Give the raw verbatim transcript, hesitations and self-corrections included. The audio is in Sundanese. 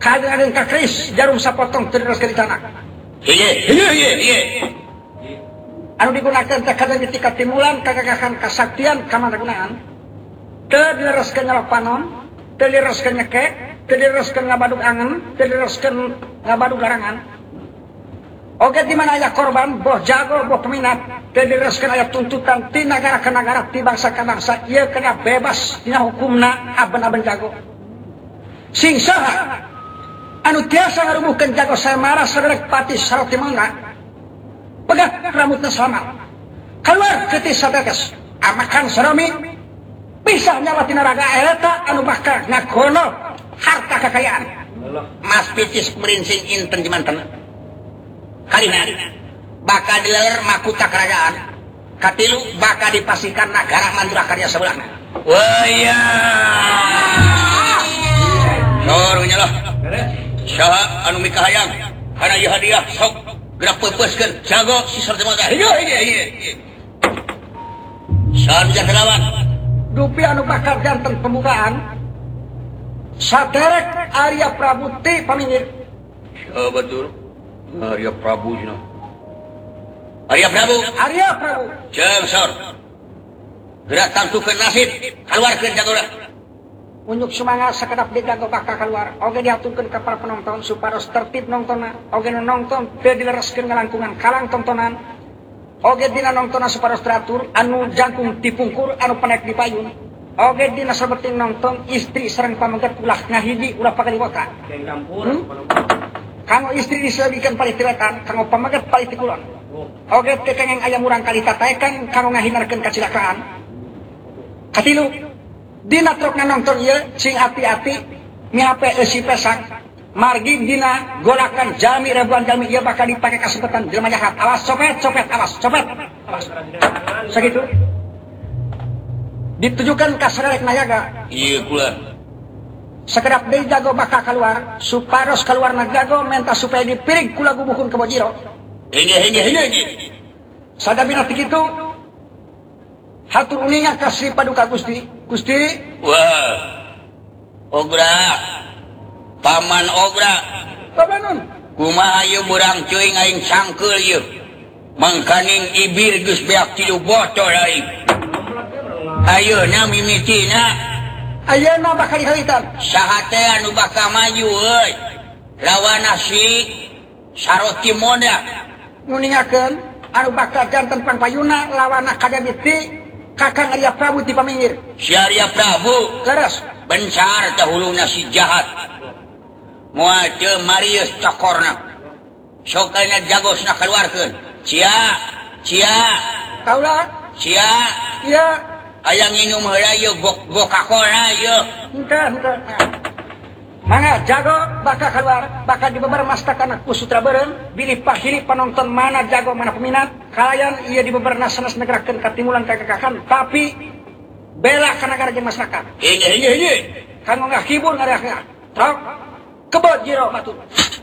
kadeung ka keris jarum sapotong teu diteruskeun di tanah. Iye, iye, iye, iye. Anu digunakeun teh kada di tingkat timulan kagagahan kasaktian kamandragunaan. Teu dileroskeun nyalok panon, teu dileroskeun nyeke, teu dileroskeun ngabadug angen, teu dileroskeun ngabadug garangan. Oke di mana aya korban, boh jago, boh peminat, teu dileroskeun aya tuntutan ti nagara ka nagara, ti bangsa ka bangsa, ieu kena bebas dina hukumna aben-aben jago. Sing saha anu tiasa ngarubuhkeun jago samara saderek pati saroti mangga. Pegat rambutna selamat. Keluar ke ti satetes. Amakan sarami bisa nyawa tina raga eta anu bakal ngakono harta kekayaan. Mas picis merinsing inten di manten. Kalina bakal dileler mahkota kerajaan. Katilu bakal dipasikan negara Mandura Karya sebelahna. Wah iya. Sorunya lah. Saha anu mikahayang kana ieu hadiah sok gerak pepeskeun jago si sarta mangga. Ieu ieu ieu. Sarja lawan dupi anu bakal janten pembukaan saderek Arya Prabu ti paminggir. Oh betul. Arya Prabu cenah. Arya Prabu, Arya Prabu. jeung sor. Gerak tantukeun nasib kaluarkeun jagona. Unjuk semangat sakedap di jago bakal keluar. Oge diaturkeun ka para penonton supados tertib nongtonna. Oge nu nonton teu dilereskeun ngalangkungan kalang tontonan. Oge dina nongtonna supados teratur anu jangkung dipungkur anu panek dipayun. Oge dina sabeting nonton istri sareng pamangget ulah ngahiji ulah pakaliwaka. Hmm? Kanggo istri diselebikeun palitiwetan, kanggo pamangget palitikulon. Oge teu kengeng aya murang kali tataekan kanggo ngahindarkeun kacilakaan. Katilu dina trok nonton ieu sing api-api mihape eusi pesak margi dina golakan jami ribuan jami ieu bakal dipake kasempatan jelema jahat. Awas copet copet awas copet awas sakitu ditujukan ka saderek nayaga. Ieu kula sakedap deui jago bakal keluar supados keluarna jago menta supaya dipirig kula gubuhkeun ka Bojiro. Henge henge henge. Sadabina ti kitu hatur uninga ka Sri Paduka Gusti. Gusti, wah, ogra, paman ogra, pamanun, kumaha ieu murang cuing aing sangkeul ieu, mangkaning ibir geus beak tilu botol aing. Ayeuna mimitina, ayeuna bakal dihalitan. Saha teh anu bakal maju euy, lawan si Saroti Moda. Nguningakeun anu bakal janten pangpayuna lawan kadabiti Kakang Arya Prabu di paminggir. Si Arya Prabu leres bencar dahuluna si jahat. Moal teu Marius cakorna. Sok kana jagosna kaluarkeun. Cia, cia. Kaula, cia. Iya. Aya nginum heula ieu Coca-Cola ieu. Henteu, henteu. Mangga jago bakal keluar, bakal dibeber mastakan ku sutra beureum, bilih pahili penonton mana jago mana peminat. Kalian ia dibeberna sanes negarakeun ka timulan kagagahan, tapi bela ka nagara jeung masyarakat. Ini ini ini. Kanggo ngahibur ngareahna. Trok ke Bojiro batu.